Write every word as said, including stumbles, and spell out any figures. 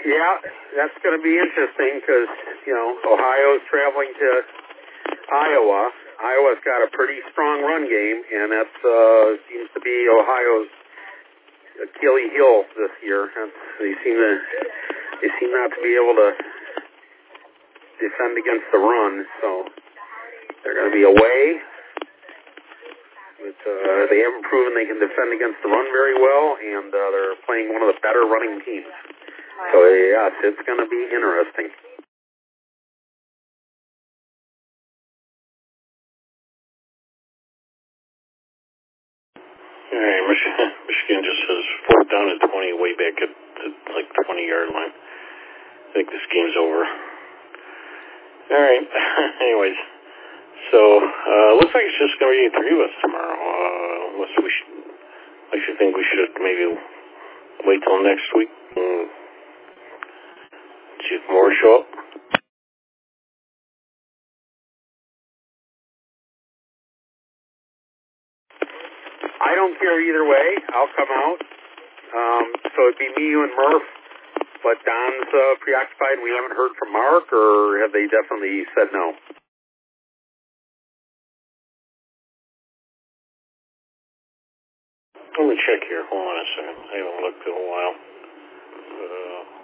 Yeah, that's going to be interesting because, you know, Ohio's traveling to Iowa. Iowa's got a pretty strong run game, and that uh, seems to be Ohio's Achilles heel this year. That's, they seem to they seem not to be able to defend against the run, so they're going to be away. But uh, they haven't proven they can defend against the run very well, and uh, they're playing one of the better running teams. So, yes, it's going to be interesting. All right, Michigan, Michigan just says fourth down and twenty way back at the, like, twenty-yard line. I think this game's over. All right, anyways. So, uh, looks like it's just going to be three of us tomorrow. Uh, unless we should, I should think we should maybe wait till next week and see if more show up. I don't care either way. I'll come out. Um, so it'd be me, you, and Murph. But Don's uh, preoccupied and we haven't heard from Mark, or have they definitely said no? Let me check here. Hold on a second. I haven't looked in a while. Uh,